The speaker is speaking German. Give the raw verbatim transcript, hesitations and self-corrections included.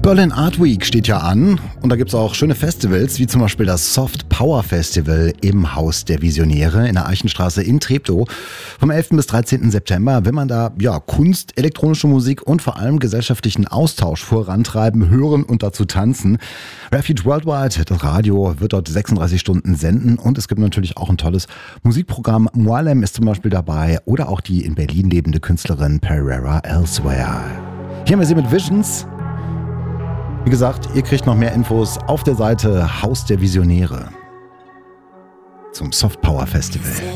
Berlin Art Week steht ja an und da gibt es auch schöne Festivals, wie zum Beispiel das Soft Power Festival im Haus der Visionäre in der Eichenstraße in Treptow. Vom elften bis dreizehnten September will man da ja Kunst, elektronische Musik und vor allem gesellschaftlichen Austausch vorantreiben, hören und dazu tanzen. Refuge Worldwide, das Radio, wird dort sechsunddreißig Stunden senden und es gibt natürlich auch ein tolles Musikprogramm. Moalem ist zum Beispiel dabei oder auch die in Berlin lebende Künstlerin Pereira Elsewhere. Hier haben wir sie mit Visions. Wie gesagt, ihr kriegt noch mehr Infos auf der Seite Haus der Visionäre zum Soft Power Festival.